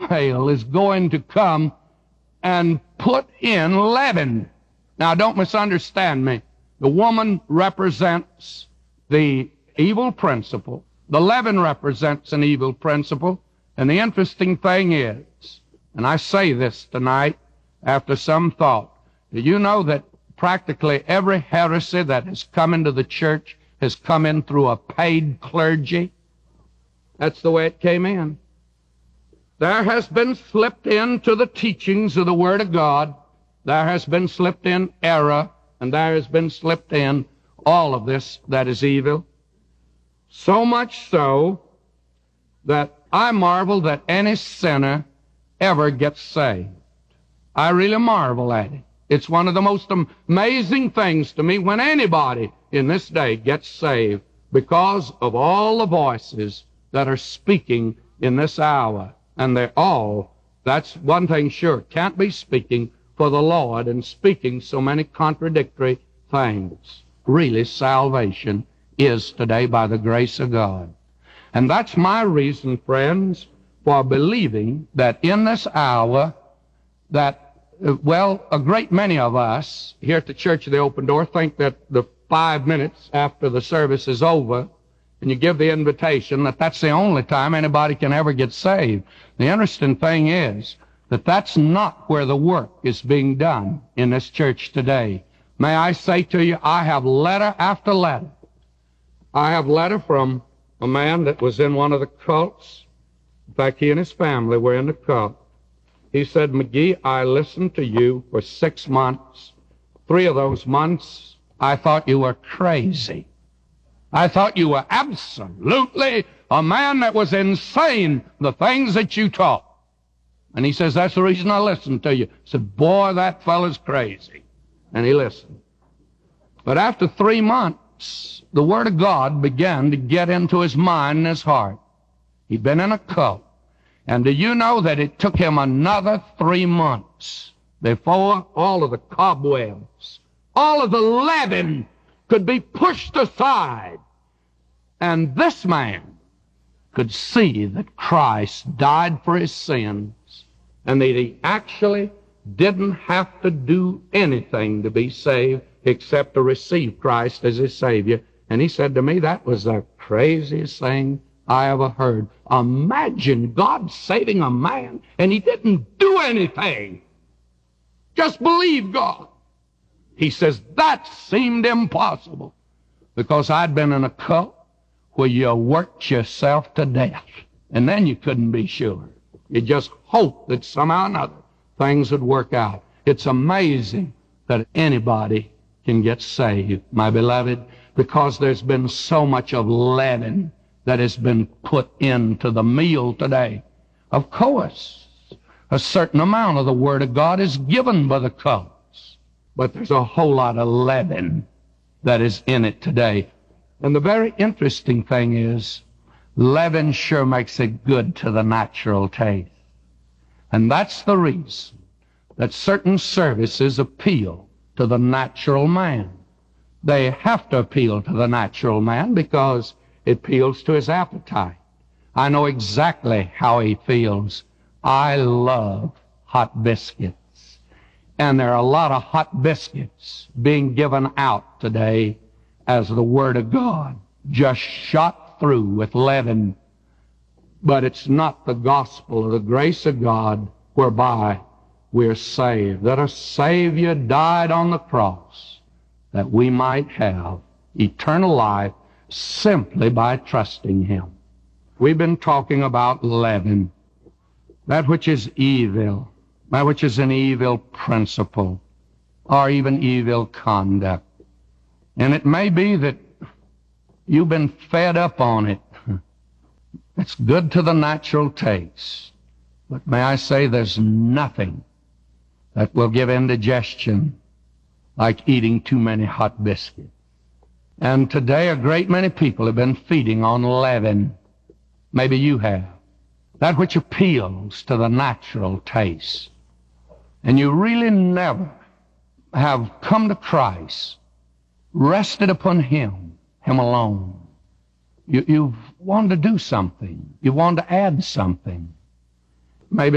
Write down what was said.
pail is going to come and put in leaven. Now, don't misunderstand me. The woman represents the evil principle. The leaven represents an evil principle. And the interesting thing is, and I say this tonight after some thought, do you know that practically every heresy that has come into the church has come in through a paid clergy? That's the way it came in. There has been slipped into the teachings of the Word of God. There has been slipped in error, and there has been slipped in all of this that is evil. So much so that I marvel that any sinner ever gets saved. I really marvel at it. It's one of the most amazing things to me when anybody in this day gets saved, because of all the voices that are speaking in this hour. And they're all, that's one thing sure, can't be speaking for the Lord and speaking so many contradictory things. Really, salvation is today by the grace of God. And that's my reason, friends, for believing that in this hour that, well, a great many of us here at the Church of the Open Door think that the 5 minutes after the service is over and you give the invitation, that's the only time anybody can ever get saved. The interesting thing is that that's not where the work is being done in this church today. May I say to you, I have letter after letter. I have letter from a man that was in one of the cults. In fact, he and his family were in the cult. He said, McGee, I listened to you for 6 months. 3 of those months, I thought you were crazy. I thought you were absolutely a man that was insane, the things that you taught. And he says, that's the reason I listened to you. I said, boy, that fellow's crazy. And he listened. But after 3 months, the Word of God began to get into his mind and his heart. He'd been in a cult. And do you know that it took him another 3 months before all of the cobwebs, all of the leaven could be pushed aside, and this man could see that Christ died for his sins, and that he actually didn't have to do anything to be saved except to receive Christ as his Savior. And he said to me, that was the craziest thing I ever heard. Imagine God saving a man, and he didn't do anything. Just believe God. He says, that seemed impossible, because I'd been in a cult where you worked yourself to death, and then you couldn't be sure. You just hoped that somehow or another things would work out. It's amazing that anybody can get saved, my beloved, because there's been so much of leaven that has been put into the meal today. Of course, a certain amount of the Word of God is given by the cult. But there's a whole lot of leaven that is in it today. And the very interesting thing is, leaven sure makes it good to the natural taste. And that's the reason that certain services appeal to the natural man. They have to appeal to the natural man because it appeals to his appetite. I know exactly how he feels. I love hot biscuits. And there are a lot of hot biscuits being given out today as the Word of God, just shot through with leaven. But it's not the gospel of the grace of God whereby we're saved, that a Savior died on the cross that we might have eternal life simply by trusting Him. We've been talking about leaven, that which is evil, that which is an evil principle, or even evil conduct. And it may be that you've been fed up on it. It's good to the natural taste. But may I say, there's nothing that will give indigestion like eating too many hot biscuits. And today a great many people have been feeding on leaven. Maybe you have. That which appeals to the natural taste. And you really never have come to Christ, rested upon Him alone. You've wanted to do something. You want to add something. Maybe